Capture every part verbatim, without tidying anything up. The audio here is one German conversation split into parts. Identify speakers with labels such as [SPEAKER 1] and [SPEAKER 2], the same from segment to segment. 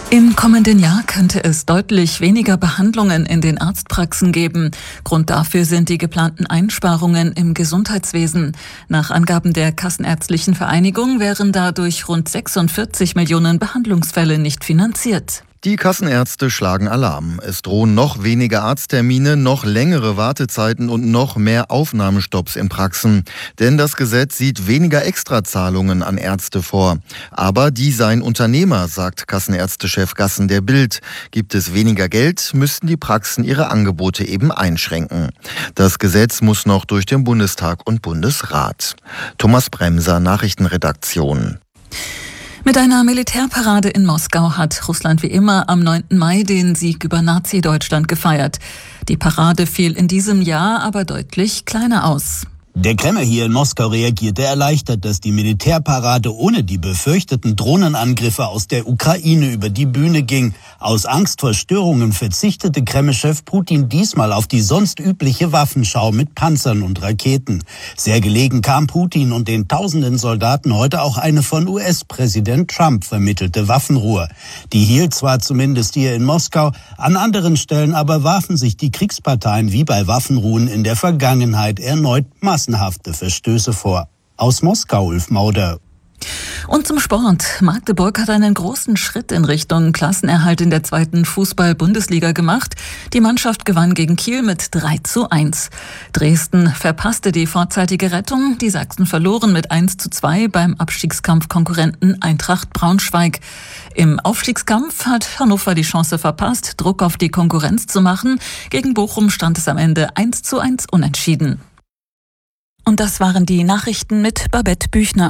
[SPEAKER 1] Im kommenden Jahr könnte es deutlich weniger Behandlungen in den Arztpraxen geben. Grund dafür sind die geplanten Einsparungen im Gesundheitswesen. Nach Angaben der Kassenärztlichen Vereinigung wären dadurch rund sechsundvierzig Millionen Behandlungsfälle nicht finanziert.
[SPEAKER 2] Die Kassenärzte schlagen Alarm. Es drohen noch weniger Arzttermine, noch längere Wartezeiten und noch mehr Aufnahmestopps in Praxen. Denn das Gesetz sieht weniger Extrazahlungen an Ärzte vor. Aber die seien Unternehmer, sagt Kassenärztechef Gassen der Bild. Gibt es weniger Geld, müssten die Praxen ihre Angebote eben einschränken. Das Gesetz muss noch durch den Bundestag und Bundesrat. Thomas Bremser, Nachrichtenredaktion.
[SPEAKER 1] Mit einer Militärparade in Moskau hat Russland wie immer am neunten Mai den Sieg über Nazi-Deutschland gefeiert. Die Parade fiel in diesem Jahr aber deutlich kleiner aus.
[SPEAKER 3] Der Kreml hier in Moskau reagierte erleichtert, dass die Militärparade ohne die befürchteten Drohnenangriffe aus der Ukraine über die Bühne ging. Aus Angst vor Störungen verzichtete Kreml-Chef Putin diesmal auf die sonst übliche Waffenschau mit Panzern und Raketen. Sehr gelegen kam Putin und den tausenden Soldaten heute auch eine von U S-Präsident Trump vermittelte Waffenruhe. Die hielt zwar zumindest hier in Moskau, an anderen Stellen aber warfen sich die Kriegsparteien wie bei Waffenruhen in der Vergangenheit erneut massenhaft Verstöße vor. Aus Moskau, Ulf Mauder.
[SPEAKER 1] Und zum Sport. Magdeburg hat einen großen Schritt in Richtung Klassenerhalt in der zweiten Fußball-Bundesliga gemacht. Die Mannschaft gewann gegen Kiel mit drei zu eins. Dresden verpasste die vorzeitige Rettung. Die Sachsen verloren mit eins zu zwei beim Abstiegskampfkonkurrenten Eintracht Braunschweig. Im Aufstiegskampf hat Hannover die Chance verpasst, Druck auf die Konkurrenz zu machen. Gegen Bochum stand es am Ende eins zu eins unentschieden. Und das waren die Nachrichten mit Babette Büchner.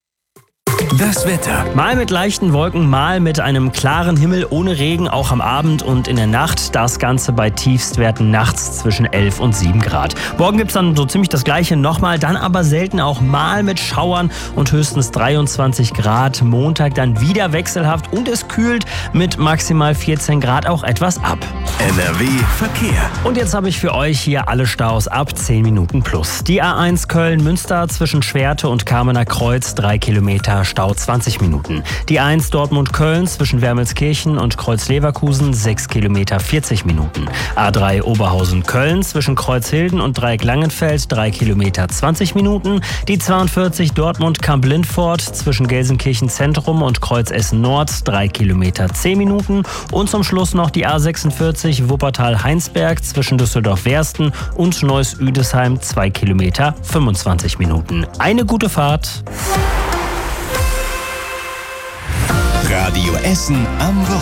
[SPEAKER 4] Das Wetter.
[SPEAKER 5] Mal mit leichten Wolken, mal mit einem klaren Himmel ohne Regen, auch am Abend und in der Nacht. Das Ganze bei Tiefstwerten nachts zwischen elf und sieben Grad. Morgen gibt's dann so ziemlich das Gleiche nochmal, dann aber selten auch mal mit Schauern und höchstens dreiundzwanzig Grad. Montag dann wieder wechselhaft und es kühlt mit maximal vierzehn Grad auch etwas ab.
[SPEAKER 4] N R W Verkehr.
[SPEAKER 5] Und jetzt habe ich für euch hier alle Staus ab zehn Minuten plus. Die A eins Köln-Münster zwischen Schwerte und Kamener Kreuz, drei Kilometer Stau zwanzig Minuten. Die eins Dortmund-Köln zwischen Wermelskirchen und Kreuz-Leverkusen, sechs Kilometer vierzig Minuten. A drei Oberhausen-Köln zwischen Kreuzhilden und Dreieck-Langenfeld, drei Kilometer zwanzig Minuten. Die zweiundvierzig Dortmund-Kamp-Lindfort zwischen Gelsenkirchen Zentrum und Kreuz Essen-Nord, drei Kilometer zehn Minuten. Und zum Schluss noch die A sechsundvierzig Wuppertal-Heinsberg zwischen Düsseldorf-Wersten und Neuss-Üdesheim, zwei Kilometer fünfundzwanzig Minuten. Eine gute Fahrt.
[SPEAKER 4] Radio Essen am Wochenende.